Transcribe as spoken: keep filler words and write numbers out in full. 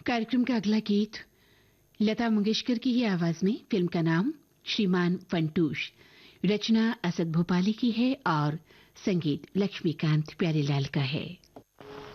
कार्यक्रम का अगला गीत लता मंगेशकर की ही आवाज में, फिल्म का नाम श्रीमान फंटूश, रचना असद भोपाली की है और संगीत लक्ष्मीकांत प्यारेलाल का है।